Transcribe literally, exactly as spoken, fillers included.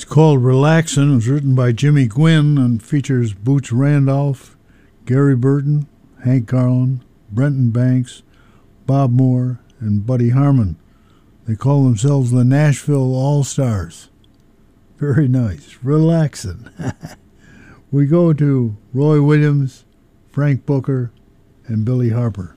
called Relaxin'. It was written by Jimmy Gwynn and features Boots Randolph, Gary Burton, Hank Garland, Brenton Banks, Bob Moore, and Buddy Harmon. They call themselves the Nashville All-Stars. Very nice. Relaxin'. We go to Roy Williams, Frank Booker, and Billy Harper.